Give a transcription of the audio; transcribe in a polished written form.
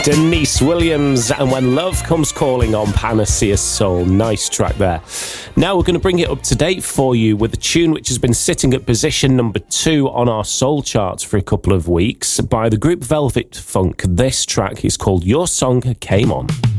Denise Williams and When Love Comes Calling on Panacea Soul. Nice track there. Now we're going to bring it up to date for you with a tune which has been sitting at position number 2 on our soul charts for a couple of weeks by the group Velvet Funk. This track is called Your Song Came On.